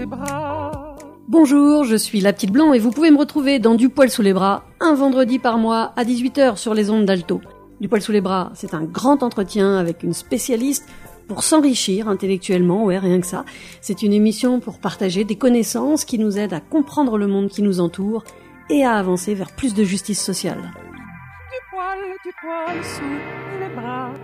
Bonjour, je suis la petite Blanc et vous pouvez me retrouver dans Du poil sous les bras, un vendredi par mois à 18h sur les ondes d'Alto. Du poil sous les bras, c'est un grand entretien avec une spécialiste pour s'enrichir intellectuellement, ouais, rien que ça. C'est une émission pour partager des connaissances qui nous aident à comprendre le monde qui nous entoure et à avancer vers plus de justice sociale. Du poil sous les bras.